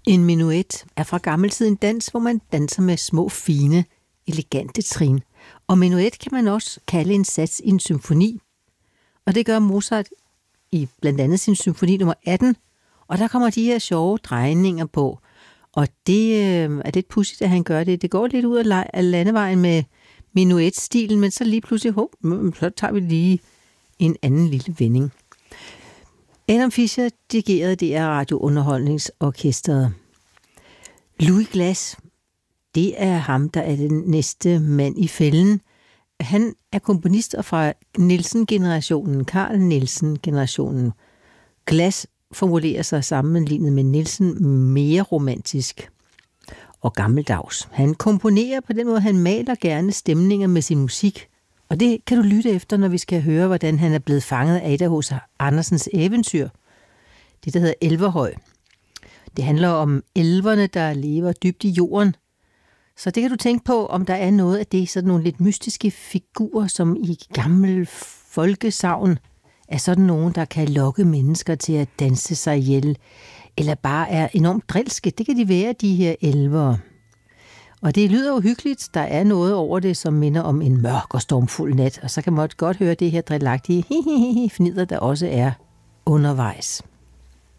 En menuet er fra gammel tid en dans, hvor man danser med små, fine, elegante trin. Og menuet kan man også kalde en sats i en symfoni. Og det gør Mozart i blandt andet sin symfoni nummer 18. Og der kommer de her sjove drejninger på. Og det er lidt pudsigt, at han gør det. Det går lidt ud af landevejen med menuetstilen, men så lige pludselig, så tager vi lige en anden lille vending. Adam Fischer dirigerede DR Radiounderholdningsorkestret. Louis Glass, det er ham, der er den næste mand i fælden. Han er komponist fra Nielsen-generationen, Carl Nielsen-generationen. Glass formulerer sig sammenlignet med Nielsen mere romantisk og gammeldags. Han komponerer på den måde, han maler gerne stemninger med sin musik. Og det kan du lytte efter, når vi skal høre, hvordan han er blevet fanget af Ada H. Andersens eventyr. Det, der hedder Elverhøj. Det handler om elverne, der lever dybt i jorden. Så det kan du tænke på, om der er noget af det, sådan nogle lidt mystiske figurer, som i gammel folkesagn er sådan nogen, der kan lokke mennesker til at danse sig ihjel, eller bare er enormt drilske. Det kan de være, de her elvere. Og det lyder jo hyggeligt. Der er noget over det, som minder om en mørk og stormfuld nat. Og så kan man godt høre det her drillagtige fnider, der også er undervejs.